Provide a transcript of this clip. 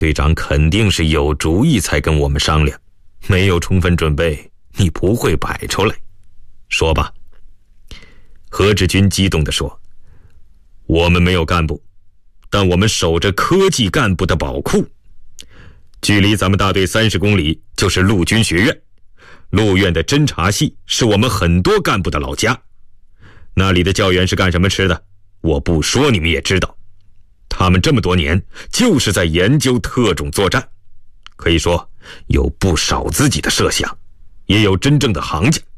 队长肯定是有主意才跟我们商量，没有充分准备，你不会摆出来。说吧。何志军激动地说，我们没有干部，但我们守着科技干部的宝库。距离咱们大队30公里就是陆军学院，陆院的侦察系是我们很多干部的老家。那里的教员是干什么吃的，我不说你们也知道。他们这么多年就是在研究特种作战，可以说有不少自己的设想，也有真正的行家。